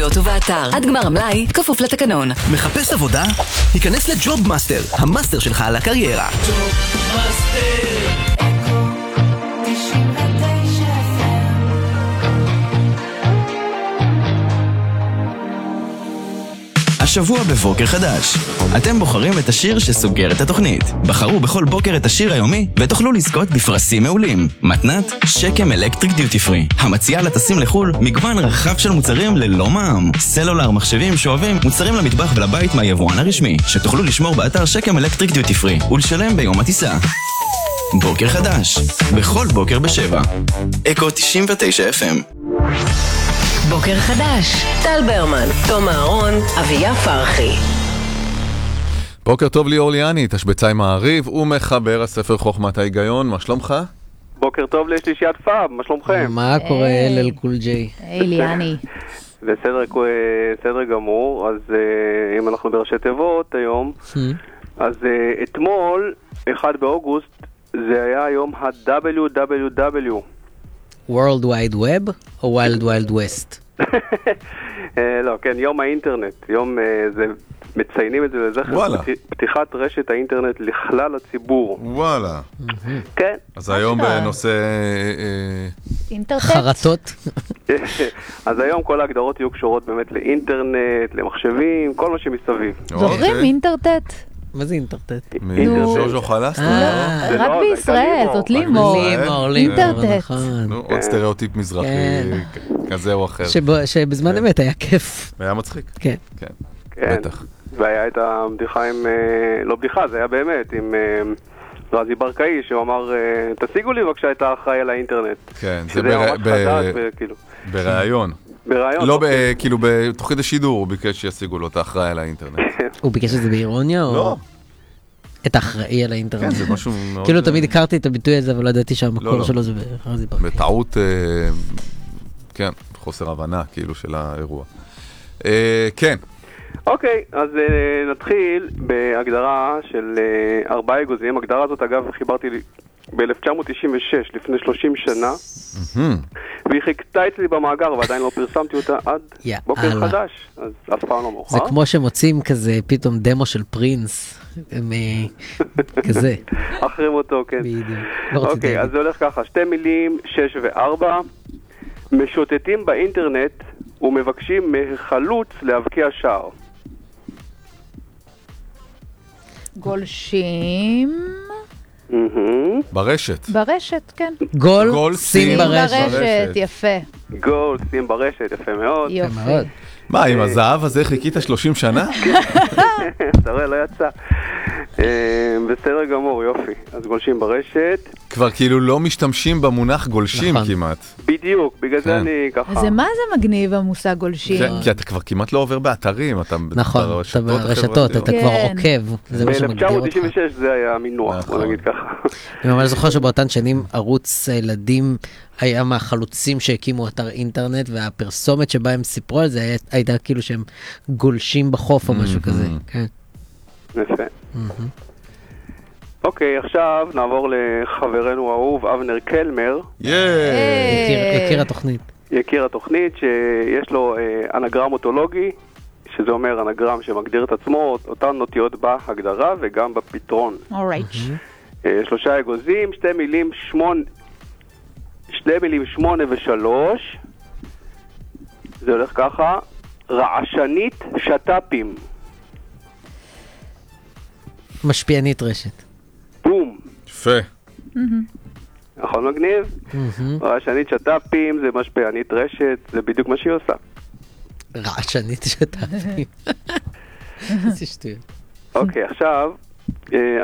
בחנויות ובאתר. עד גמר המלאי, כפוף לתקנון. מחפש עבודה? היכנס לג'וב מאסטר, המאסטר שלך על הקריירה. ג'וב מאסטר. השבוע בבוקר חדש. אתם בוחרים את השיר שסוגר את התוכנית. בחרו בכל בוקר את השיר היומי ותוכלו לזכות בפרסים מעולים. מתנת שקם אלקטריק דיוטי פרי. המציעה לטסים לחול מגוון רחב של מוצרים ללא מע"מ. סלולר, מחשבים, שואבים, מוצרים למטבח ולבית מהיבואן הרשמי, שתוכלו לשמור באתר שקם אלקטריק דיוטי פרי ולשלם ביום הטיסה. בוקר חדש. בכל בוקר ב7. אקו 99 FM. בוקר חדש, טל ברמן, תום אהרון, אביה פרחי. בוקר טוב ליאור ליאני, תשבצאי מעריב ומחבר הספר חוכמת ההיגיון, מה שלומך? בוקר טוב לשלישיית פאב, מה שלומכם? מה קורה אל קול ג'יי? היי ליאני. בסדר גמור, אז אם אנחנו בראשי תיבות היום, אז אתמול, 1 באוגוסט, זה היה יום ה-WWW. World Wide Web או Wild Wild West? לא, כן, יום האינטרנט. יום, מציינים את זה לזכר פתיחת רשת האינטרנט לכלל הציבור. וואלה. כן. אז היום בנושא אינטרנט. חרטות. אז היום כל ההגדרות יהיו קשורות באמת לאינטרנט, למחשבים, כל מה שמסביב. זוכרים אינטרנט? מה זה אינטרנט? מז'וז'ו חלאס? רק בישראל, זאת לימור. אינטרנט. עוד סטריאוטיפ מזרחי כזה או אחר. שבזמן אמת היה כיף. היה מצחיק. כן. בטח. והיה את הבדיחה עם, לא בדיחה, זה היה באמת עם רזי ברקאי, שהוא אמר, תשיגו לי בבקשה את האחראי על האינטרנט. כן, זה בראיון. לא, כאילו, תוך כדי שידור הוא ביקש שישיגו לו את האחראי על האינטרנט. הוא ביקש את זה באירוניה או? לא. את האחראי על האינטרנט. כן, זה משהו מאוד... כאילו תמיד הכרתי את הביטוי הזה, אבל לא ידעתי שהמקור שלו זה ברזי ברקאי. בטעות, כן, חוסר הבנה כאילו של האירוע. כן. אוקיי, אז נתחיל בהגדרה של 4 אגוזים. הגדרה הזאת, אגב, חיברתי ב-1996, לפני 30 שנה, והיא חיכתה אצלי במאגר, ועדיין לא פרסמתי אותה עד בוקר חדש, אז אף פעם לא מאוחר. זה כמו שמוצאים כזה פתאום דמו של פרינס, כזה. אחרי מותו, כן. אוקיי, אז זה הולך ככה, 2 מילים, 6 ו-4, משוטטים באינטרנט ומבקשים מחלוץ להבקיע שער. גולשים ברשת. ברשת, כן. גול שים ברשת, יפה. גול שים ברשת, יפה מאוד. יופי. מה, עם הזהב הזה חיכית 30 שנה? אתה רואה, לא יצא. בסדר גמור, יופי. אז גולשים ברשת. כבר כאילו לא משתמשים במונח גולשים כמעט. בדיוק, בגלל זה אני ככה. אז מה זה מגניב המושג גולשים? כי אתה כבר כמעט לא עובר באתרים, אתה נכון, אתה ברשתות, אתה כבר עוקב. ב-1996 זה היה מינוח, בוא נגיד ככה. אני ממש זוכר שבאותן שנים ערוץ הילדים היה מהחלוצים שהקימו אתר אינטרנט, והפרסומת שבה הם סיפרו על זה הייתה כאילו שהם גולשים בחוף או משהו כזה. יפה. אוקיי, עכשיו נעבור לחברנו האהוב אבנר קלמר. יקיר התוכנית. יקיר התוכנית שיש לו אנגרם אוטולוגי, שזה אומר אנגרם שמגדיר את עצמו, אותן נוטיות בהגדרה וגם בפתרון. 3 אגוזים, 2 מילים 8 ו3. זה הולך ככה, רעשנית שטאפים. משפיענית רשת. בום. יפה. נכון מגניב? רעשנית שטאפים זה משפיענית רשת, זה בדיוק מה שהיא עושה. רעשנית שטאפים. איזה שטויות. אוקיי, עכשיו